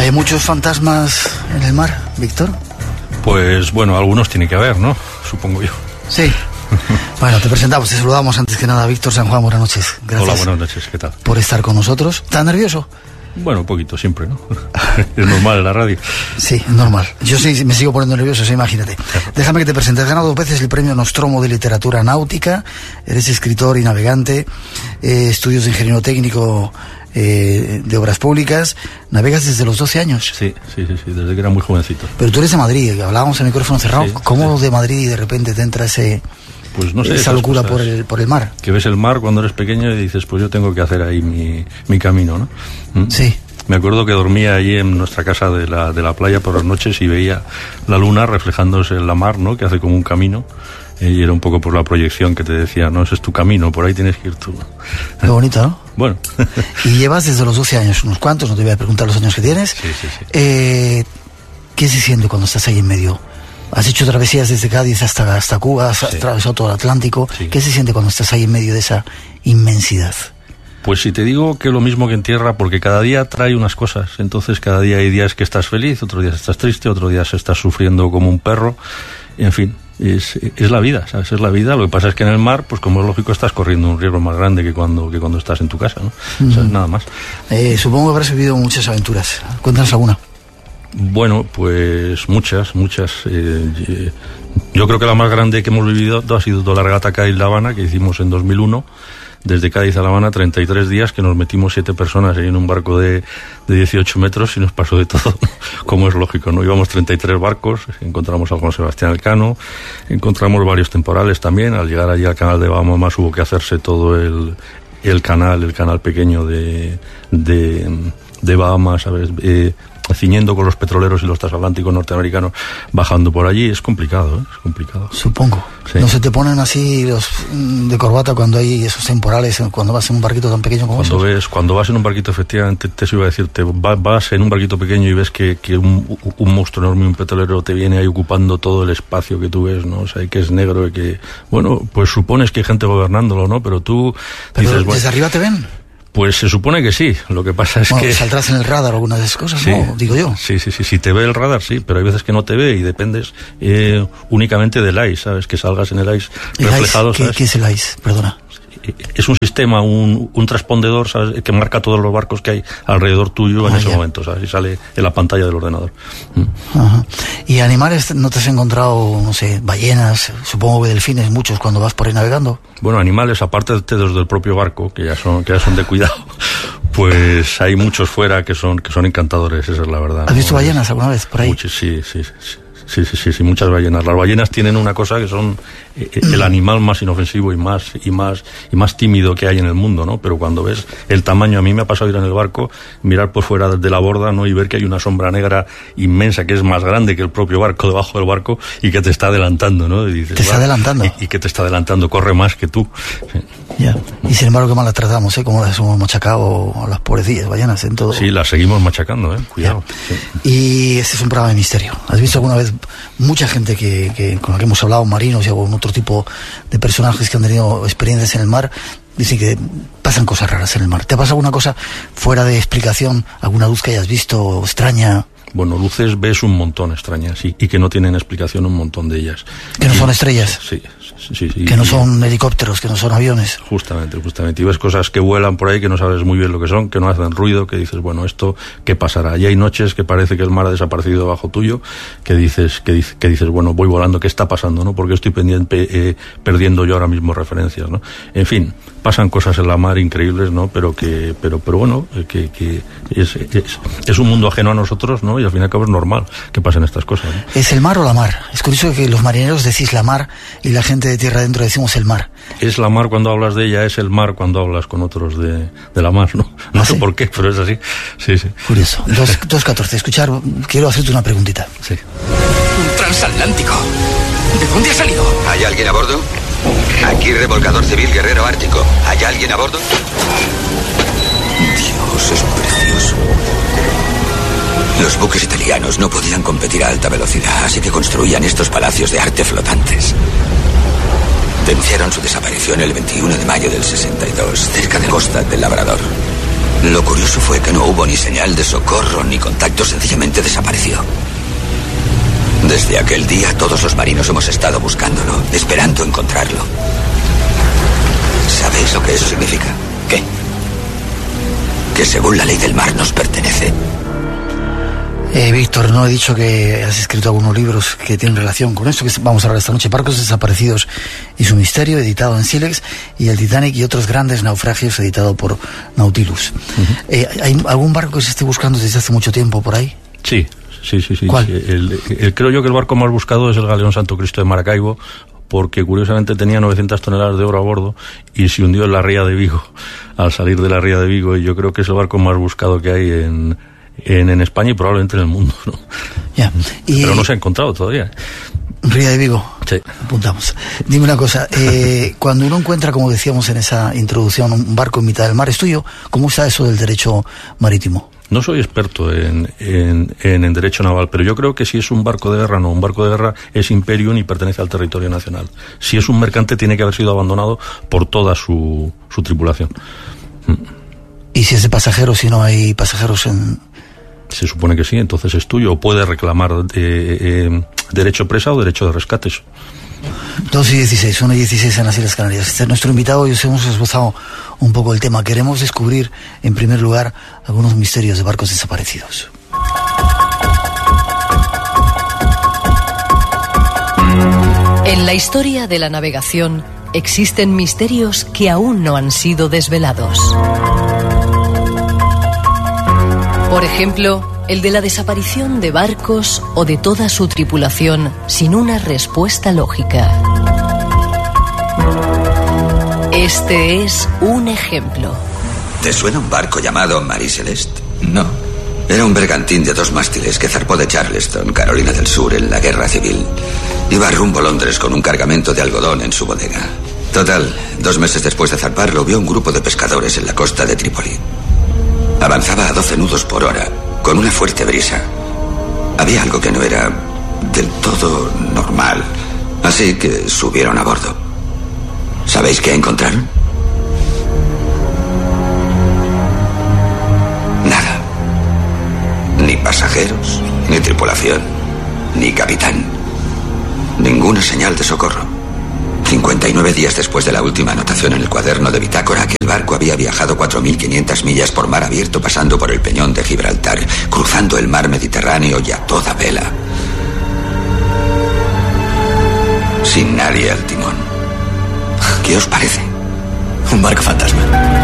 ¿Hay muchos fantasmas en el mar, Víctor? Pues bueno, algunos tiene que haber, ¿no? Supongo yo. Sí. Bueno, te presentamos, te saludamos antes que nada, Víctor San Juan, buenas noches. Gracias. Hola, buenas noches, ¿qué tal? Por estar con nosotros. ¿Estás nervioso? Bueno, un poquito siempre, ¿no? Es normal en la radio. Sí, normal. Yo sí me sigo poniendo nervioso, imagínate. Déjame que te presente. Has ganado 2 veces el premio Nostromo de Literatura Náutica. Eres escritor y navegante. Estudios de ingeniero técnico de obras públicas. Navegas desde los 12 años. Sí, desde que era muy jovencito. Pero tú eres de Madrid, hablábamos en micrófono cerrado. Sí, ¿Cómo de Madrid de repente te entra pues no sé, esa locura por el mar? Que ves el mar cuando eres pequeño y dices, pues yo tengo que hacer ahí mi camino, ¿no? Sí. Me acuerdo que dormía allí en nuestra casa de la playa por las noches y veía la luna reflejándose en la mar, ¿no? Que hace como un camino. Y era un poco por la proyección que te decía, no, ese es tu camino, por ahí tienes que ir tú. Qué bonito, ¿no? Bueno. Y llevas desde los 12 años, unos cuantos, no te voy a preguntar los años que tienes. Sí. ¿Qué se siente cuando estás ahí en medio? Has hecho travesías desde Cádiz hasta Cuba, has atravesado todo el Atlántico. Sí. ¿Qué se siente cuando estás ahí en medio de esa inmensidad? Pues si te digo que lo mismo que en tierra, porque cada día trae unas cosas. Entonces cada día hay días que estás feliz, otros días estás triste, otros días estás sufriendo como un perro. En fin, es la vida, ¿sabes? Es la vida. Lo que pasa es que en el mar, pues como es lógico, estás corriendo un riesgo más grande que cuando estás en tu casa, ¿no? O sea, nada más. Supongo que habrás vivido muchas aventuras. Cuéntanos alguna. Bueno, pues muchas. Yo creo que la más grande que hemos vivido ha sido la regata Cádiz-La Habana, que hicimos en 2001, desde Cádiz a La Habana, 33 días, que nos metimos 7 personas ahí en un barco de 18 metros y nos pasó de todo, como es lógico, ¿no? Íbamos 33 barcos, encontramos a Juan Sebastián Elcano, encontramos varios temporales también. Al llegar allí al canal de Bahamas hubo que hacerse todo el canal pequeño de Bahamas, ¿sabes? Ciñendo con los petroleros y los transatlánticos norteamericanos, bajando por allí. Es complicado, Es complicado. Supongo. Sí. ¿No se te ponen así los de corbata cuando hay esos temporales, cuando vas en un barquito tan pequeño como esos? Cuando vas en un barquito, efectivamente, te iba a decir, vas en un barquito pequeño y ves que un monstruo enorme, un petrolero, te viene ahí ocupando todo el espacio que tú ves, ¿no? O sea, que es negro y que... Bueno, pues supones que hay gente gobernándolo, ¿no? Pero tú dices... ¿Desde arriba te ven? Pues se supone que sí, lo que pasa es que... ¿Saldrás en el radar o alguna de esas cosas? Sí, ¿no? Digo yo. Sí, si te ve el radar, sí, pero hay veces que no te ve y dependes únicamente del ICE, ¿sabes? Que salgas en el ICE reflejado, ¿sabes? ¿Qué es el ICE? Perdona. Es un sistema, un transpondedor, ¿sabes? Que marca todos los barcos que hay alrededor tuyo en ese momento, ¿sabes? Y sale en la pantalla del ordenador. Ajá. ¿Y animales no te has encontrado, no sé, ballenas, supongo que delfines, muchos cuando vas por ahí navegando? Bueno, animales, aparte de los del propio barco, que ya son de cuidado, pues hay muchos fuera que son encantadores, esa es la verdad. ¿Has visto ballenas alguna vez por ahí? Muchos, sí, muchas ballenas. Las ballenas tienen una cosa que son el animal más inofensivo y más tímido que hay en el mundo, ¿no? Pero cuando ves el tamaño, a mí me ha pasado ir en el barco, mirar por fuera de la borda, ¿no? Y ver que hay una sombra negra inmensa que es más grande que el propio barco debajo del barco y que te está adelantando, ¿no? Y dices, ¿te está adelantando? Y que te está adelantando, corre más que tú. Sí. Ya. Y sin embargo, qué mal las tratamos, ¿eh? Como las hemos machacado a las pobrecillas ballenas en todo. Sí, las seguimos machacando, Cuidado. Sí. Y este es un programa de misterio. ¿Has visto alguna vez mucha gente con la que hemos hablado, marinos y algún otro tipo de personajes que han tenido experiencias en el mar, dicen que pasan cosas raras en el mar? ¿Te ha pasado alguna cosa fuera de explicación? ¿Alguna luz que hayas visto extraña? Bueno, luces ves un montón extrañas y que no tienen explicación un montón de ellas. ¿Que no son estrellas? Sí. Que no son helicópteros, que no son aviones. Justamente. Y ves cosas que vuelan por ahí que no sabes muy bien lo que son, que no hacen ruido, que dices, bueno, ¿esto qué pasará? Y hay noches que parece que el mar ha desaparecido debajo tuyo, que dices, bueno, voy volando, ¿qué está pasando, no? Porque estoy perdiendo yo ahora mismo referencias, ¿no? En fin, pasan cosas en la mar increíbles, ¿no? Pero bueno, que es un mundo ajeno a nosotros, ¿no? Y al fin y al cabo es normal que pasen estas cosas, ¿no? ¿Es el mar o la mar? Es curioso que los marineros decís la mar y la gente de tierra adentro decimos el mar. Es la mar cuando hablas de ella, es el mar cuando hablas con otros de la mar, ¿no? No sé por qué, pero es así. Sí. Curioso. 2:14. Quiero hacerte una preguntita. Sí. Un transatlántico. ¿De dónde ha salido? ¿Hay alguien a bordo? Aquí remolcador civil Guerrero Ártico. ¿Hay alguien a bordo? Dios, es precioso. Los buques italianos no podían competir a alta velocidad, así que construían estos palacios de arte flotantes. Denunciaron su desaparición el 21 de mayo del 62, cerca de costa del Labrador. Lo curioso fue que no hubo ni señal de socorro ni contacto, sencillamente desapareció. Desde aquel día todos los marinos hemos estado buscándolo, esperando encontrarlo. ¿Sabéis lo que eso significa? ¿Qué? Que según la ley del mar nos pertenece. Víctor, no he dicho que has escrito algunos libros que tienen relación con esto que vamos a hablar esta noche: Barcos desaparecidos y su misterio, editado en Silex, y el Titanic y otros grandes naufragios, editado por Nautilus. ¿Hay algún barco que se esté buscando desde hace mucho tiempo por ahí? Sí. ¿Cuál? Creo yo que el barco más buscado es el galeón Santo Cristo de Maracaibo, porque curiosamente tenía 900 toneladas de oro a bordo y se hundió en la ría de Vigo, al salir de la ría de Vigo, y yo creo que es el barco más buscado que hay en España y probablemente en el mundo, ¿no? Ya. Pero no se ha encontrado todavía. Ría de Vigo. Sí. Apuntamos. Dime una cosa, cuando uno encuentra, como decíamos en esa introducción, un barco en mitad del mar, ¿es tuyo? ¿Cómo está eso del derecho marítimo? No soy experto en derecho naval, pero yo creo que si es un barco de guerra, no, un barco de guerra es imperium y pertenece al territorio nacional. Si es un mercante, tiene que haber sido abandonado por toda su tripulación. ¿Y si es de pasajeros, si no hay pasajeros en...? Se supone que sí, entonces es tuyo, o puede reclamar derecho presa o derecho de rescates. 2:16, 1:16 en las Islas Canarias. Este es nuestro invitado y os hemos esbozado un poco el tema. Queremos descubrir, en primer lugar, algunos misterios de barcos desaparecidos. En la historia de la navegación existen misterios que aún no han sido desvelados. Por ejemplo, el de la desaparición de barcos o de toda su tripulación sin una respuesta lógica. Este es un ejemplo. ¿Te suena un barco llamado Marie Celeste? No. Era un bergantín de 2 mástiles que zarpó de Charleston, Carolina del Sur, en la Guerra Civil. Iba rumbo a Londres con un cargamento de algodón en su bodega. Total, 2 meses después de zarpar, lo vio un grupo de pescadores en la costa de Trípoli. Avanzaba a 12 nudos por hora, con una fuerte brisa. Había algo que no era del todo normal, así que subieron a bordo. ¿Sabéis qué encontraron? Nada. Ni pasajeros, ni tripulación, ni capitán. Ninguna señal de socorro. 59 días después de la última anotación en el cuaderno de bitácora, que el barco había viajado 4.500 millas por mar abierto, pasando por el peñón de Gibraltar, cruzando el mar Mediterráneo y a toda vela. Sin nadie al timón. ¿Qué os parece? Un barco fantasma.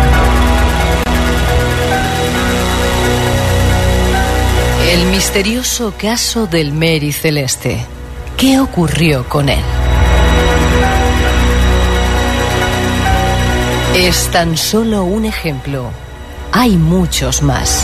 El misterioso caso del Marie Celeste. ¿Qué ocurrió con él? Es tan solo un ejemplo. Hay muchos más.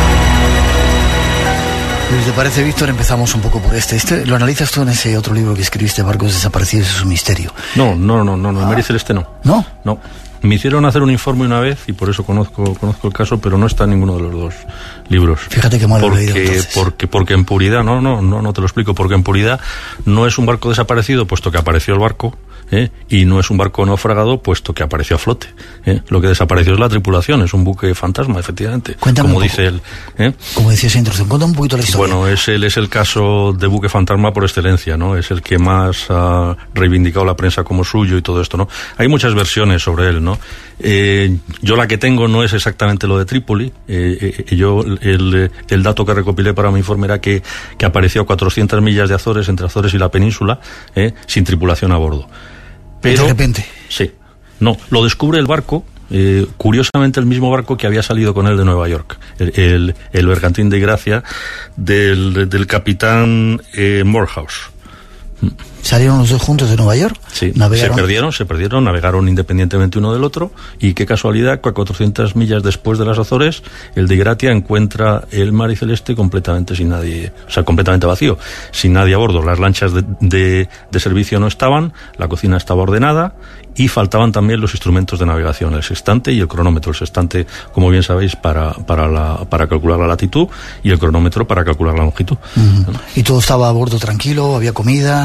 Si te parece, Víctor, empezamos un poco por este. ¿Lo analizas tú en ese otro libro que escribiste, Barcos desaparecidos y su misterio? No, Marie Celeste no. ¿No? No. Me hicieron hacer un informe una vez y por eso conozco el caso, pero no está en ninguno de los 2 libros. Fíjate que mal lo he leído, entonces. Porque en puridad, no te lo explico, porque en puridad no es un barco desaparecido, puesto que apareció el barco, y no es un barco naufragado, puesto que apareció a flote. Lo que desapareció es la tripulación, es un buque fantasma, efectivamente. Cuéntame como un poco, dice él. Como decía esa introducción, cuéntame un poquito la historia. Bueno, es el caso de buque fantasma por excelencia, ¿no? Es el que más ha reivindicado la prensa como suyo y todo esto, ¿no? Hay muchas versiones sobre él, ¿no? Yo la que tengo no es exactamente lo de Trípoli. Yo el dato que recopilé para mi informe era que apareció a 400 millas de Azores, entre Azores y la península, sin tripulación a bordo. Pero, de repente. Sí. No, lo descubre el barco, curiosamente el mismo barco que había salido con él de Nueva York, el bergantín de Gracia del capitán Morehouse. ¿Salieron los 2 juntos de Nueva York? Sí, ¿Navegaron? se perdieron, navegaron independientemente uno del otro, y qué casualidad que a 400 millas después de las Azores, el de Gratia encuentra el Marie Celeste completamente sin nadie, o sea, completamente vacío, sin nadie a bordo. Las lanchas de servicio no estaban, la cocina estaba ordenada, y faltaban también los instrumentos de navegación, el sextante y el cronómetro. El sextante, como bien sabéis, para calcular la latitud, y el cronómetro para calcular la longitud. ¿Y todo estaba a bordo tranquilo? ¿Había comida?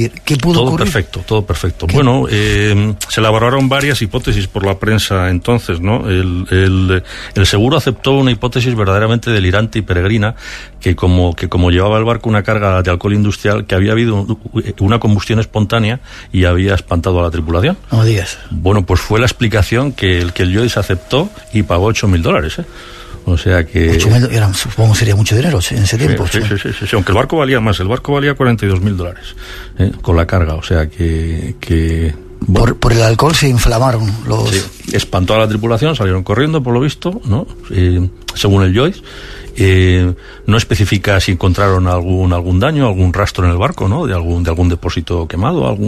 decir, ¿qué pudo ocurrir? Todo perfecto. Bueno, se elaboraron varias hipótesis por la prensa entonces, ¿no? El seguro aceptó una hipótesis verdaderamente delirante y peregrina, que como llevaba el barco una carga de alcohol industrial, que había habido una combustión espontánea y había espantado a la tripulación. No me digas. Bueno, pues fue la explicación que el Joyce aceptó y pagó $8.000, O sea que... 8.000, supongo que sería mucho dinero en ese tiempo. Sí, aunque el barco valía más, el barco valía $42.000 con la carga, o sea que bueno. Por el alcohol se inflamaron los... Sí, espantó a la tripulación, salieron corriendo, por lo visto, ¿no? Según el Joyce. No especifica si encontraron algún daño, algún rastro en el barco, ¿no? De algún depósito quemado,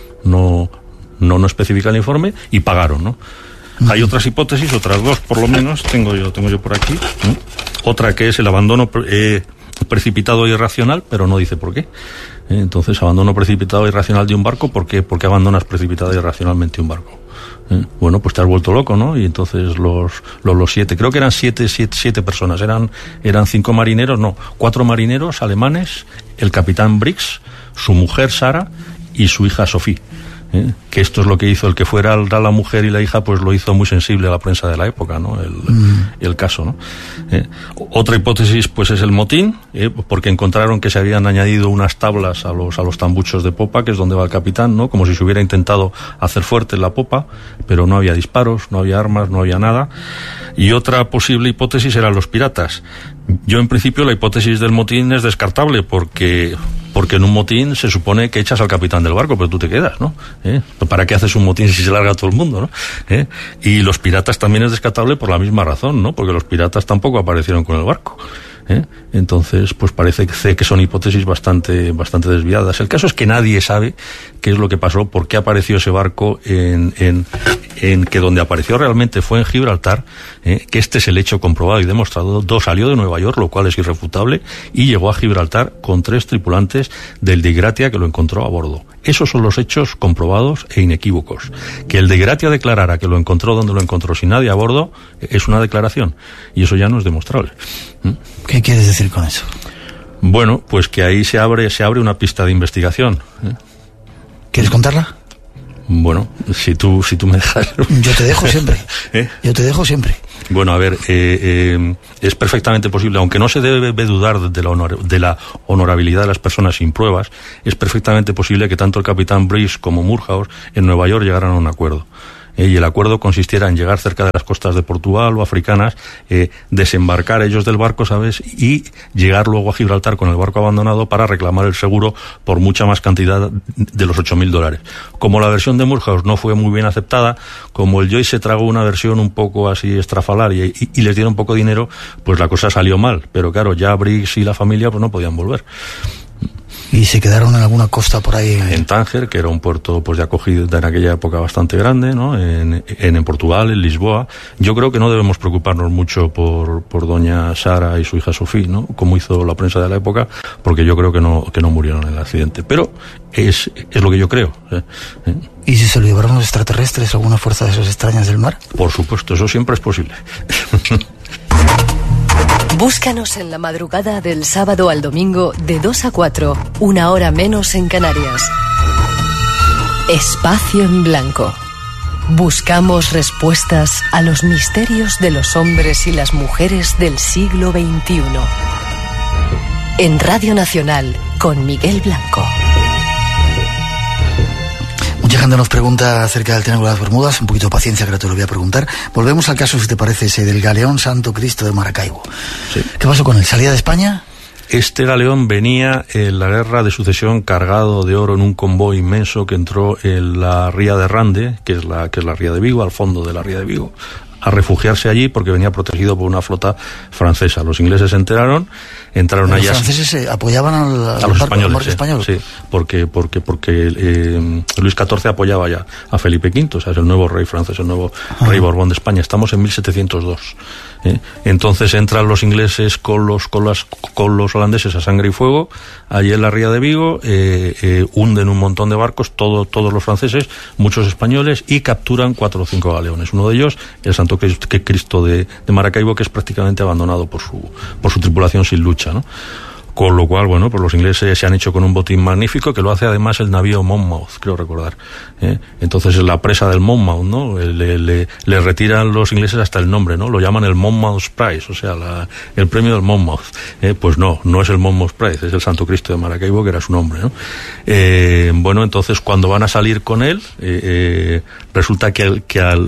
no especifica el informe, y pagaron, ¿no? Hay otras hipótesis, otras dos por lo menos, tengo yo por aquí, ¿no? Otra que es el abandono precipitado e irracional, pero no dice por qué. Entonces, abandono precipitado e irracional de un barco, ¿por qué? ¿Por qué abandonas precipitada e irracionalmente un barco? Bueno, pues te has vuelto loco, ¿no? Y entonces los 7, creo que eran siete personas, eran 5 marineros, 4 marineros alemanes, el capitán Briggs, su mujer Sara y su hija Sophie. Que esto es lo que hizo el que fuera la mujer y la hija, pues lo hizo muy sensible a la prensa de la época, ¿no? El caso, ¿no? Otra hipótesis, pues es el motín, porque encontraron que se habían añadido unas tablas a los tambuchos de popa, que es donde va el capitán, ¿no? Como si se hubiera intentado hacer fuerte la popa, pero no había disparos, no había armas, no había nada. Y otra posible hipótesis eran los piratas. Yo, en principio, la hipótesis del motín es descartable, porque en un motín se supone que echas al capitán del barco, pero tú te quedas, ¿no? ¿Para qué haces un motín si se larga todo el mundo, no? Y los piratas también es descartable por la misma razón, ¿no? Porque los piratas tampoco aparecieron con el barco. Entonces, pues parece que son hipótesis bastante desviadas. El caso es que nadie sabe qué es lo que pasó, por qué apareció ese barco en que donde apareció realmente fue en Gibraltar, que este es el hecho comprobado y demostrado. Salió de Nueva York, lo cual es irrefutable, y llegó a Gibraltar con 3 tripulantes del de Gratia que lo encontró a bordo. Esos son los hechos comprobados e inequívocos. Que el de Gratia declarara que lo encontró donde lo encontró sin nadie a bordo es una declaración, y eso ya no es demostrable. ¿Qué quieres decir con eso? Bueno, pues que ahí se abre una pista de investigación. ¿Quieres contarla? Bueno, si tú me dejas. Yo te dejo siempre. Yo te dejo siempre. Bueno, a ver, es perfectamente posible, aunque no se debe dudar de la honorabilidad de las personas sin pruebas, es perfectamente posible que tanto el capitán Briggs como Murhouse en Nueva York llegaran a un acuerdo. Y el acuerdo consistiera en llegar cerca de las costas de Portugal o africanas, desembarcar ellos del barco, ¿sabes? Y llegar luego a Gibraltar con el barco abandonado para reclamar el seguro por mucha más cantidad de los $8.000. Como la versión de Murhouse no fue muy bien aceptada, como el Joyce se tragó una versión un poco así estrafalaria y les dieron poco dinero, pues la cosa salió mal. Pero claro, ya Briggs y la familia pues no podían volver. ¿Y se quedaron en alguna costa por ahí? En Tánger, que era un puerto pues de acogida en aquella época bastante grande, ¿no? En Portugal, en Lisboa. Yo creo que no debemos preocuparnos mucho por doña Sara y su hija Sofía, ¿no? Como hizo la prensa de la época, porque yo creo que no murieron en el accidente. Pero es lo que yo creo. ¿Y si se lo llevaron los extraterrestres, alguna fuerza de esas extrañas del mar? Por supuesto, eso siempre es posible. Búscanos en la madrugada del sábado al domingo de 2 a 4, 1 hora menos en Canarias. Espacio en Blanco. Buscamos respuestas a los misterios de los hombres y las mujeres del siglo XXI. En Radio Nacional, con Miguel Blanco. Mucha gente nos pregunta acerca del Triángulo de las Bermudas. Un poquito de paciencia, que ahora te lo voy a preguntar. Volvemos al caso, si te parece, ese del galeón Santo Cristo de Maracaibo. Sí. ¿Qué pasó con él? ¿Salía de España? Este galeón venía en la guerra de sucesión cargado de oro en un convoy inmenso que entró en la ría de Rande, que es la ría de Vigo, al fondo de la ría de Vigo, a refugiarse allí porque venía protegido por una flota francesa. Los ingleses se enteraron, entraron allá. Los franceses apoyaban a los españoles, español. Sí, porque Luis XIV apoyaba ya a Felipe V, o sea, es el nuevo rey francés, el nuevo rey Borbón de España. Estamos en 1702. Entonces entran los ingleses con los holandeses a sangre y fuego allí en la ría de Vigo, hunden un montón de barcos, todos los franceses, muchos españoles, y capturan 4 o 5 galeones. Uno de ellos, el Santo Cristo de Maracaibo, que es prácticamente abandonado por su tripulación sin lucha, ¿no? Con lo cual, bueno, pues los ingleses se han hecho con un botín magnífico, que lo hace además el navío Monmouth, creo recordar. Entonces es la presa del Monmouth, ¿no? Le retiran los ingleses hasta el nombre, ¿no? Lo llaman el Monmouth Prize, o sea, el premio del Monmouth. Pues no es el Monmouth Prize, es el Santo Cristo de Maracaibo, que era su nombre, ¿no? Bueno, entonces cuando van a salir con él, resulta que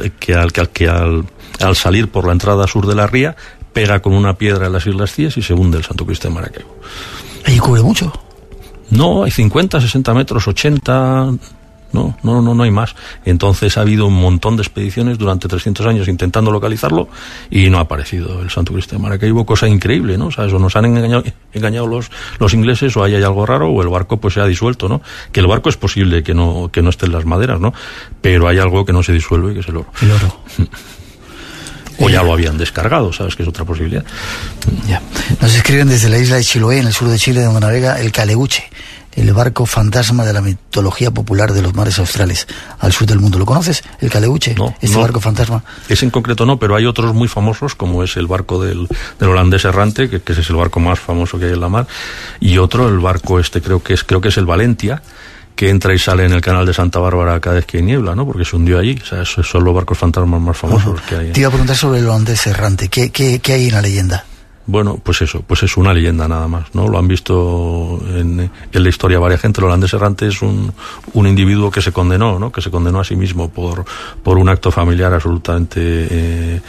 al salir por la entrada sur de la ría, pega con una piedra en las Islas Cíes y se hunde el Santo Cristo de Maracaibo. ¿Allí cubre mucho? No, hay 50, 60 metros, 80... No hay más. Entonces ha habido un montón de expediciones durante 300 años intentando localizarlo y no ha aparecido el Santo Cristo de Maracaibo, cosa increíble, ¿no? O sea, eso nos han engañado los ingleses, o ahí hay algo raro, o el barco pues se ha disuelto, ¿no? Que el barco es posible que no esté en las maderas, ¿no? Pero hay algo que no se disuelve, que es el oro. El oro. O ya lo habían descargado, ¿sabes? Que es otra posibilidad. Ya. Nos escriben desde la isla de Chiloé, en el sur de Chile, donde navega el Caleuche, el barco fantasma de la mitología popular de los mares australes, al sur del mundo. ¿Lo conoces, el Caleuche? No. Barco fantasma. Ese en concreto no, pero hay otros muy famosos, como es el barco del holandés errante, que ese es el barco más famoso que hay en la mar, y otro, el barco creo que es el Valentia, que entra y sale en el canal de Santa Bárbara cada vez que hay niebla, ¿no? Porque se hundió allí. O sea, esos son los barcos fantasmas más famosos que hay. Te iba a preguntar sobre el holandés errante. ¿Qué hay en la leyenda? Bueno, pues eso, pues es una leyenda nada más, ¿no? Lo han visto en la historia varias gente. El holandés errante es un individuo que se condenó, ¿no? Que se condenó a sí mismo por un acto familiar absolutamente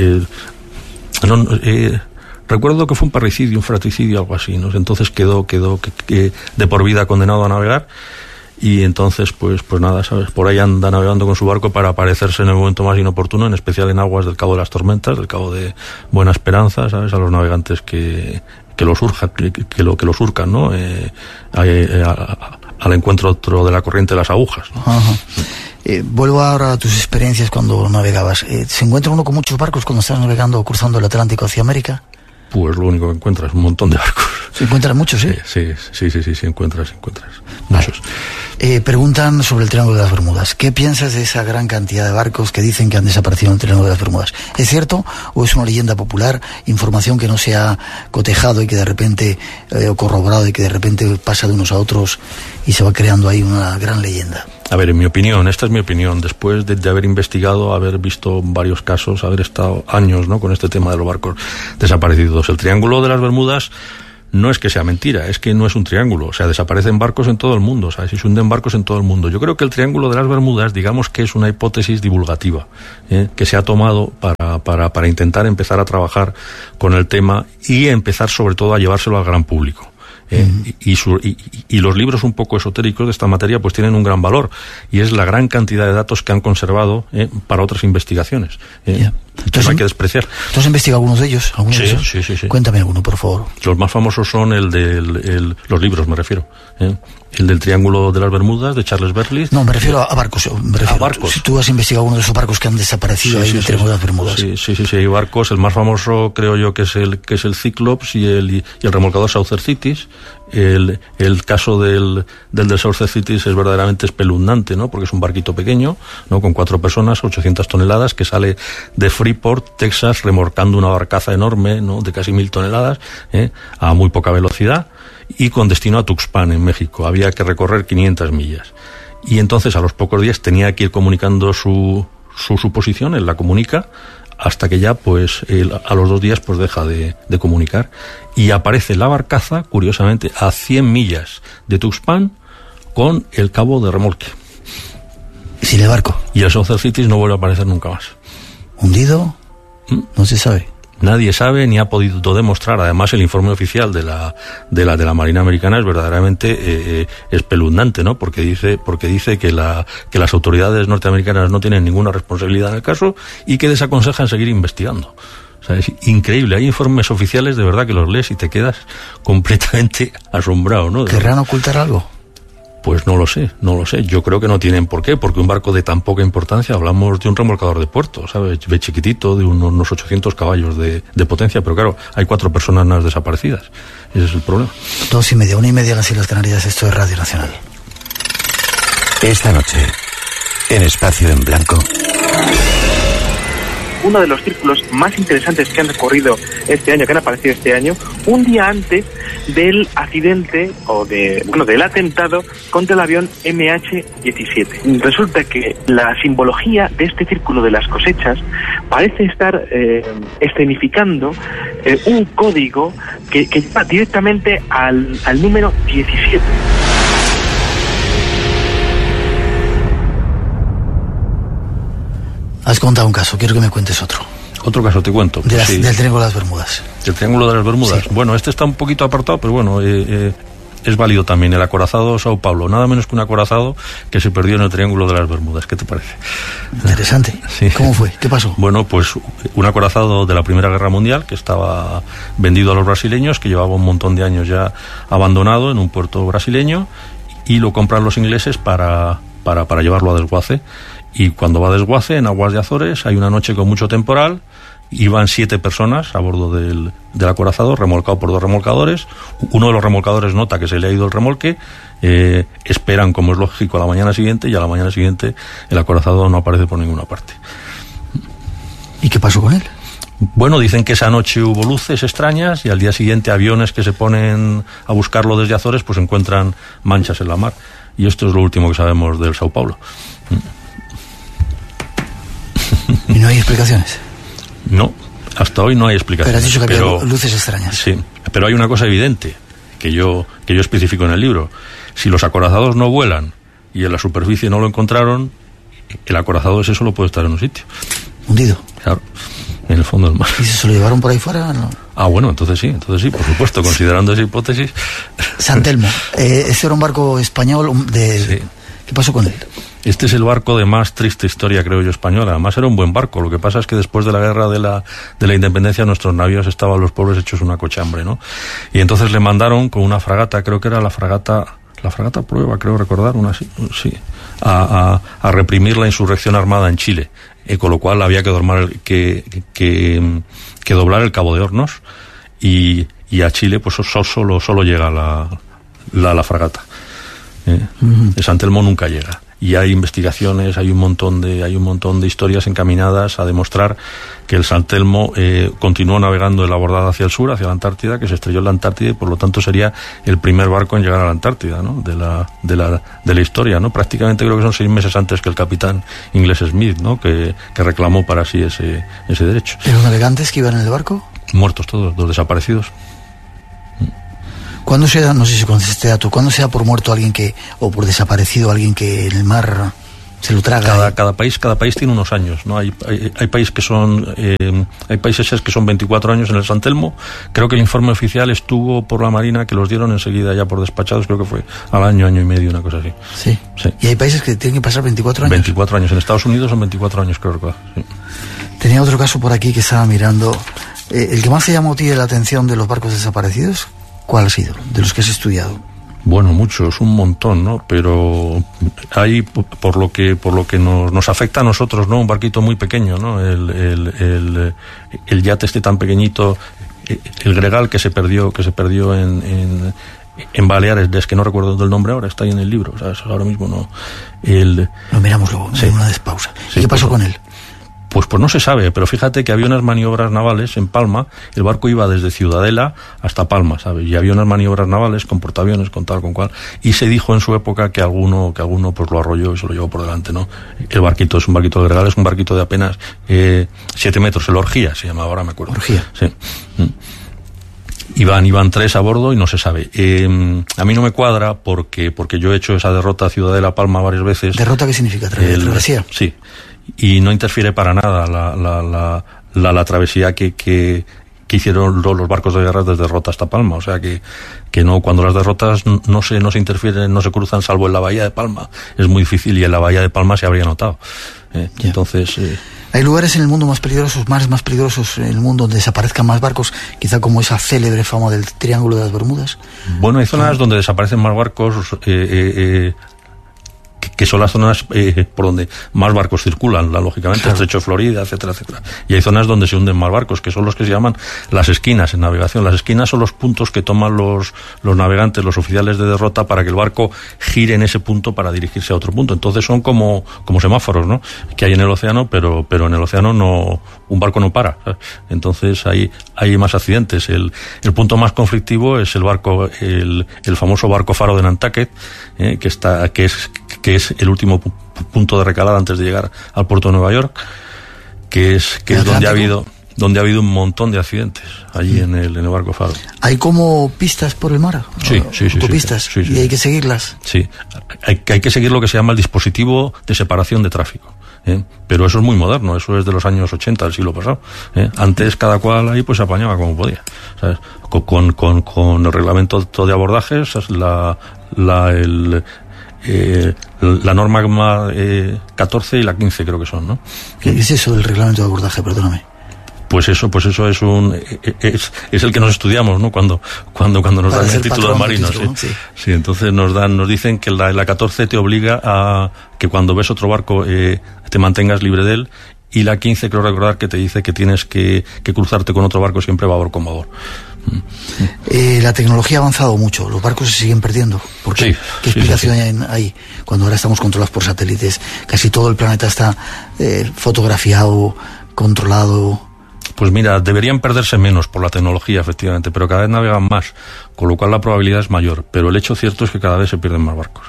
recuerdo que fue un parricidio, un fratricidio, algo así, ¿no? Entonces quedó que de por vida condenado a navegar. Y entonces, pues nada, ¿sabes? Por ahí anda navegando con su barco para aparecerse en el momento más inoportuno, en especial en aguas del Cabo de las Tormentas, del Cabo de Buena Esperanza, ¿sabes? A los navegantes que lo surcan, ¿no? Al encuentro de la corriente de las agujas, ¿no? Ajá. Vuelvo ahora a tus experiencias cuando navegabas. ¿Se encuentra uno con muchos barcos cuando estás navegando o cruzando el Atlántico hacia América? Pues lo único que encuentras es un montón de barcos. ¿Se encuentran muchos, sí? Sí, encuentras. Vale. Muchos. Preguntan sobre el Triángulo de las Bermudas. ¿Qué piensas de esa gran cantidad de barcos que dicen que han desaparecido en el Triángulo de las Bermudas? ¿Es cierto o es una leyenda popular, información que no se ha cotejado y que de repente, o corroborado, y que de repente pasa de unos a otros y se va creando ahí una gran leyenda? A ver, en mi opinión, esta es mi opinión, después de haber investigado, haber visto varios casos, haber estado años, ¿no?, con este tema de los barcos desaparecidos. El Triángulo de las Bermudas no es que sea mentira, es que no es un triángulo. O sea, desaparecen barcos en todo el mundo, o sea, se hunden barcos en todo el mundo. Yo creo que el Triángulo de las Bermudas, digamos que es una hipótesis divulgativa, que se ha tomado para intentar empezar a trabajar con el tema y empezar sobre todo a llevárselo al gran público. Y los libros un poco esotéricos de esta materia pues tienen un gran valor, y es la gran cantidad de datos que han conservado para otras investigaciones, que no hay que despreciar. ¿Tú has investigado algunos de ellos? Sí. Cuéntame alguno, por favor. Los más famosos son los libros, me refiero. El del Triángulo de las Bermudas, de Charles Berlitz. No, me refiero a barcos. A barcos. Si tú has investigado uno de esos barcos que han desaparecido ahí en el Triángulo de las Bermudas. Sí, hay barcos. El más famoso creo yo que es el Cyclops y el remolcador Saucer Cities. El caso del Saucer Cities es verdaderamente espeluznante, ¿no? Porque es un barquito pequeño, ¿no?, con 4 personas, 800 toneladas, que sale de Freeport, Texas, remolcando una barcaza enorme, ¿no?, de casi 1000 toneladas, a muy poca velocidad, y con destino a Tuxpan, en México. Había que recorrer 500 millas. Y entonces a los pocos días tenía que ir comunicando su posición, él la comunica, hasta que ya, pues, a los 2 días, pues deja de comunicar. Y aparece la barcaza, curiosamente, a 100 millas de Tuxpan, con el cabo de remolque. ¿Sin el barco? Y el Saucer Cities no vuelve a aparecer nunca más. ¿Hundido? No se sabe. Nadie sabe ni ha podido demostrar. Además, el informe oficial de la Marina Americana es verdaderamente espeluznante, ¿no? Porque dice que las autoridades norteamericanas no tienen ninguna responsabilidad en el caso y que desaconsejan seguir investigando. O sea, es increíble. Hay informes oficiales de verdad que los lees y te quedas completamente asombrado, ¿no? ¿Querrán ocultar algo? Pues no lo sé. Yo creo que no tienen por qué, porque un barco de tan poca importancia, hablamos de un remolcador de puerto, ¿sabes? Ve chiquitito, de unos 800 caballos de potencia, pero claro, hay 4 personas más desaparecidas. Ese es el problema. 2:30, 1:30 en las Islas Canarias. Esto es Radio Nacional. Esta noche, en Espacio en Blanco, uno de los círculos más interesantes que han recorrido este año, que han aparecido este año, un día antes del accidente del atentado contra el avión MH17. Resulta que la simbología de este círculo de las cosechas parece estar escenificando un código que lleva directamente al número 17. Has contado un caso, quiero que me cuentes otro. Otro caso te cuento. Del Triángulo de las Bermudas. ¿El Triángulo de las Bermudas? Sí. Bueno, este está un poquito apartado, pero bueno, es válido también. El acorazado Sao Paulo, nada menos que un acorazado que se perdió en el Triángulo de las Bermudas. ¿Qué te parece? Interesante. Sí. ¿Cómo fue? ¿Qué pasó? Bueno, pues un acorazado de la Primera Guerra Mundial que estaba vendido a los brasileños, que llevaba un montón de años ya abandonado en un puerto brasileño, y lo compran los ingleses para llevarlo a desguace. Y cuando va a desguace en aguas de Azores hay una noche con mucho temporal, iban 7 personas a bordo del acorazado, remolcado por 2 remolcadores. Uno de los remolcadores nota que se le ha ido el remolque, esperan, como es lógico, a la mañana siguiente, y a la mañana siguiente el acorazado no aparece por ninguna parte. ¿Y qué pasó con él? Bueno, dicen que esa noche hubo luces extrañas y al día siguiente aviones que se ponen a buscarlo desde Azores pues encuentran manchas en la mar. Y esto es lo último que sabemos del Sao Paulo. ¿Y no hay explicaciones? No, hasta hoy no hay explicaciones. Pero has dicho que había luces extrañas. Sí, pero hay una cosa evidente que yo especifico en el libro. Si los acorazados no vuelan y en la superficie no lo encontraron, el acorazado ese solo puede estar en un sitio. ¿Hundido? Claro, en el fondo del mar. ¿Y si se lo llevaron por ahí fuera? No. Ah, bueno, entonces sí, por supuesto, considerando esa hipótesis. San Telmo, ese era un barco español Sí. ¿Qué pasó con él? Este es el barco de más triste historia, creo yo, española. Además era un buen barco. Lo que pasa es que después de la guerra de la independencia nuestros navíos estaban los pobres hechos una cochambre, ¿no? Y entonces le mandaron con una fragata, creo que era la fragata Prueba, creo recordar, a reprimir la insurrección armada en Chile. Con lo cual había que doblar el Cabo de Hornos y a Chile pues solo llega la fragata. San Telmo nunca llega. Y hay investigaciones, hay un montón de historias encaminadas a demostrar que el San Telmo continuó navegando en la bordada hacia el sur, hacia la Antártida, que se estrelló en la Antártida y por lo tanto sería el primer barco en llegar a la Antártida, ¿no? de la historia, ¿no? Prácticamente creo que son 6 meses antes que el capitán inglés Smith, ¿no? que reclamó para sí ese derecho. ¿Y los navegantes que iban en el barco? Muertos todos, los desaparecidos. ¿Cuándo se da, no sé si conoces este dato, cuándo se da por muerto alguien o por desaparecido alguien que en el mar se lo traga? Cada país tiene unos años, ¿no? Hay países que son 24 años en el San Telmo. Creo que el informe oficial estuvo por la Marina, que los dieron enseguida ya por despachados, creo que fue al año y medio, una cosa así. Sí. ¿Y hay países que tienen que pasar 24 años? 24 años, en Estados Unidos son 24 años, creo recordar. Sí. Tenía otro caso por aquí que estaba mirando. ¿El que más se llamó a ti la atención de los barcos desaparecidos? ¿Cuál ha sido, de los que has estudiado? Bueno, muchos, un montón, ¿no? Pero hay, por lo que nos afecta a nosotros, ¿no? Un barquito muy pequeño, ¿no? El yate este tan pequeñito, el Gregal que se perdió en Baleares, es que no recuerdo el nombre ahora, está ahí en el libro, ¿sabes? Ahora mismo no. Lo miramos luego, sí. En una despausa. Sí, ¿y qué pasó con él? Pues no se sabe, pero fíjate que había unas maniobras navales en Palma, el barco iba desde Ciudadela hasta Palma, ¿sabes? Y había unas maniobras navales con portaaviones, con tal, con cual, y se dijo en su época que alguno pues lo arrolló y se lo llevó por delante, ¿no? El barquito es un barquito de Gregal, es un barquito de apenas 7 metros, el Orgía se llamaba, ahora me acuerdo. Orgía. Sí. Iban 3 a bordo y no se sabe. A mí no me cuadra porque yo he hecho esa derrota a Ciudadela Palma varias veces. ¿Derrota qué significa? ¿Travesía? Sí. Y no interfiere para nada la travesía que hicieron los barcos de guerra desde Rota hasta Palma. O sea que no, cuando las derrotas no se interfieren, no se cruzan, salvo en la bahía de Palma, es muy difícil, y en la bahía de Palma se habría notado. Entonces ¿hay lugares en el mundo más peligrosos, mares más peligrosos en el mundo donde desaparezcan más barcos, quizá como esa célebre fama del Triángulo de las Bermudas? Bueno, hay zonas donde desaparecen más barcos que que son las zonas por donde más barcos circulan, lógicamente, claro. Estrecho de Florida, etcétera, etcétera. Y hay zonas donde se hunden más barcos, que son los que se llaman las esquinas en navegación. Las esquinas son los puntos que toman los navegantes, los oficiales de derrota, para que el barco gire en ese punto para dirigirse a otro punto. Entonces son como semáforos, ¿no?, que hay en el océano, pero en el océano un barco no para, ¿sabes? Entonces hay más accidentes. El punto más conflictivo es el famoso barco faro de Nantucket, que es el último punto de recalada antes de llegar al puerto de Nueva York, que es donde ha habido un montón de accidentes allí en el barco faro. ¿Hay como pistas por el mar? Sí. Autopistas. Sí. ¿Y hay que seguirlas? Sí, hay que seguir lo que se llama el dispositivo de separación de tráfico. Pero eso es muy moderno, eso es de los años 80 del siglo pasado. Antes cada cual ahí pues se apañaba como podía, ¿sabes? Con el reglamento de abordajes, la norma 14 y la 15 creo que son, ¿no? ¿Qué es eso del reglamento de abordaje? Perdóname. Pues eso es el que nos estudiamos, ¿no? Cuando nos dan el título de marino, ¿sí? Sí, entonces nos dicen que la 14 te obliga a que cuando ves otro barco te mantengas libre de él, y la 15 creo recordar que te dice que tienes que cruzarte con otro barco siempre babor con babor. La tecnología ha avanzado mucho, los barcos se siguen perdiendo. ¿Por qué? Sí, ¿Qué explicación hay cuando ahora estamos controlados por satélites? Casi todo el planeta está fotografiado, controlado. Pues mira, deberían perderse menos por la tecnología, efectivamente, pero cada vez navegan más, con lo cual la probabilidad es mayor. Pero el hecho cierto es que cada vez se pierden más barcos.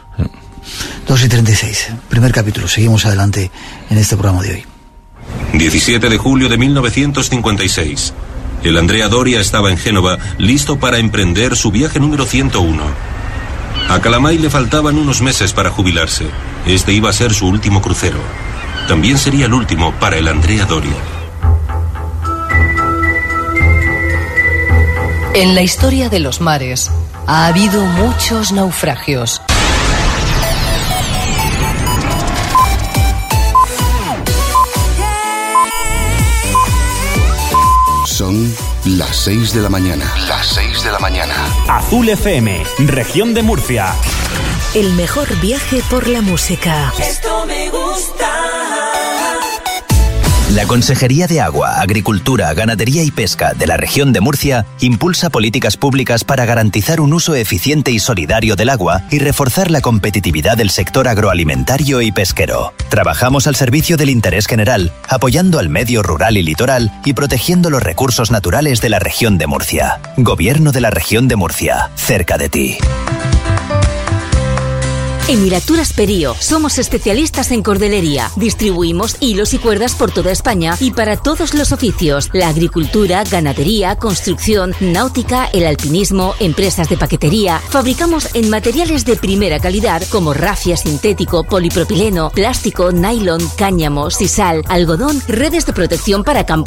2:36, primer capítulo. Seguimos adelante en este programa de hoy. 17 de julio de 1956. El Andrea Doria estaba en Génova, listo para emprender su viaje número 101. A Calamai le faltaban unos meses para jubilarse. Este iba a ser su último crucero. También sería el último para el Andrea Doria. En la historia de los mares ha habido muchos naufragios. Son las 6 de la mañana. Las 6 de la mañana. Azul FM, región de Murcia. El mejor viaje por la música. Esto me gusta. La Consejería de Agua, Agricultura, Ganadería y Pesca de la región de Murcia impulsa políticas públicas para garantizar un uso eficiente y solidario del agua y reforzar la competitividad del sector agroalimentario y pesquero. Trabajamos al servicio del interés general, apoyando al medio rural y litoral y protegiendo los recursos naturales de la región de Murcia. Gobierno de la región de Murcia, cerca de ti. En Milaturas Perío somos especialistas en cordelería. Distribuimos hilos y cuerdas por toda España y para todos los oficios: la agricultura, ganadería, construcción, náutica, el alpinismo, empresas de paquetería. Fabricamos en materiales de primera calidad como rafia sintético, polipropileno, plástico, nylon, cáñamo, sisal, algodón, redes de protección para campos